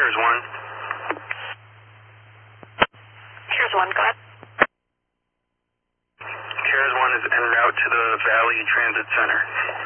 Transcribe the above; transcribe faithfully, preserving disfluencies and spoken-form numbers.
Here's one. Here's one, go ahead. Here's one is en route to the Valley Transit Center.